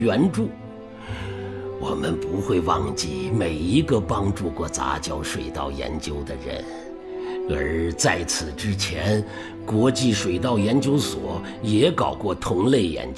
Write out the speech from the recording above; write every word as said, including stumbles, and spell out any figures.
援助。我们不会忘记每一个帮助过杂交水稻研究的人，而在此之前，国际水稻研究所也搞过同类研究。